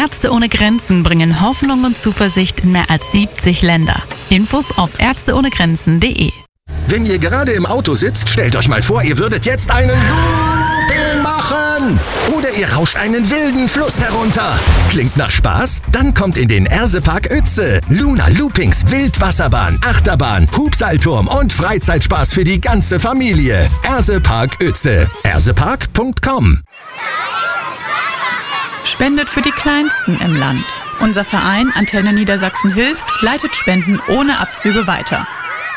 Ärzte ohne Grenzen bringen Hoffnung und Zuversicht in mehr als 70 Länder. Infos auf ärzteohnegrenzen.de. Wenn ihr gerade im Auto sitzt, stellt euch mal vor, ihr würdet jetzt einen Looping machen. Oder ihr rauscht einen wilden Fluss herunter. Klingt nach Spaß? Dann kommt in den Ersepark Uetze. Luna Loopings, Wildwasserbahn, Achterbahn, Hubseilturm und Freizeitspaß für die ganze Familie. Ersepark Uetze. ersepark.com. Spendet für die Kleinsten im Land. Unser Verein Antenne Niedersachsen hilft, leitet Spenden ohne Abzüge weiter.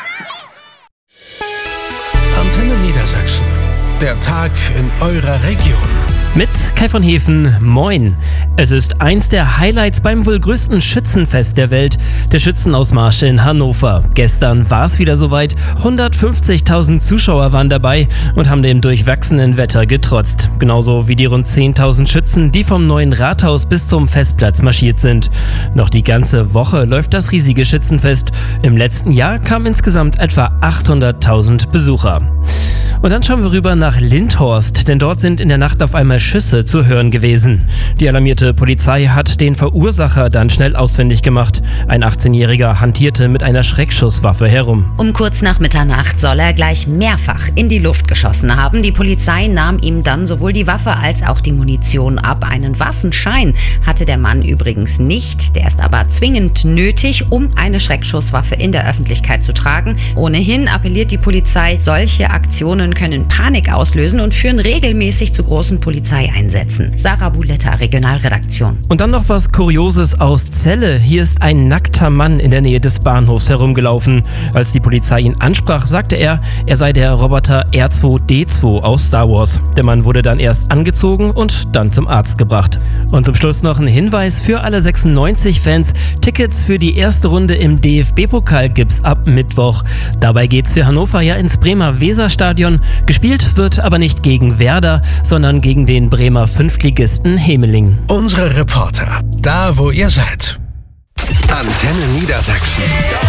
Antenne Niedersachsen. Der Tag in eurer Region. Mit Kai von Hefen, moin. Es ist eins der Highlights beim wohl größten Schützenfest der Welt, der Schützenausmarsch in Hannover. Gestern war es wieder soweit, 150.000 Zuschauer waren dabei und haben dem durchwachsenen Wetter getrotzt. Genauso wie die rund 10.000 Schützen, die vom neuen Rathaus bis zum Festplatz marschiert sind. Noch die ganze Woche läuft das riesige Schützenfest. Im letzten Jahr kamen insgesamt etwa 800.000 Besucher. Und dann schauen wir rüber nach Lindhorst, denn dort sind in der Nacht auf einmal Schüsse zu hören gewesen. Die alarmierte Polizei hat den Verursacher dann schnell ausfindig gemacht. Ein 18-Jähriger hantierte mit einer Schreckschusswaffe herum. Um kurz nach Mitternacht soll er gleich mehrfach in die Luft geschossen haben. Die Polizei nahm ihm dann sowohl die Waffe als auch die Munition ab. Einen Waffenschein hatte der Mann übrigens nicht. Der ist aber zwingend nötig, um eine Schreckschusswaffe in der Öffentlichkeit zu tragen. Ohnehin appelliert die Polizei, solche Aktionen können Panik auslösen und führen regelmäßig zu großen Polizeieinsätzen. Sarah Buletta, Regionalredaktion. Und dann noch was Kurioses aus Celle. Hier ist ein nackter Mann in der Nähe des Bahnhofs herumgelaufen. Als die Polizei ihn ansprach, sagte er sei der Roboter R2-D2 aus Star Wars. Der Mann wurde dann erst angezogen und dann zum Arzt gebracht. Und zum Schluss noch ein Hinweis für alle 96-Fans. Tickets für die erste Runde im DFB-Pokal gibt's ab Mittwoch. Dabei geht's für Hannover ja ins Bremer Weserstadion. Gespielt wird aber nicht gegen Werder, sondern gegen den Bremer Fünftligisten Hemeling. Unsere Reporter, da wo ihr seid. Antenne Niedersachsen.